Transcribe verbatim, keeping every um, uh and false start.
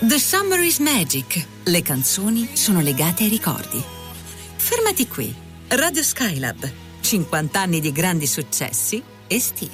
The Summer is Magic. Le canzoni sono legate ai ricordi. Fermati qui. Radio Skylab. cinquanta anni di grandi successi estivi.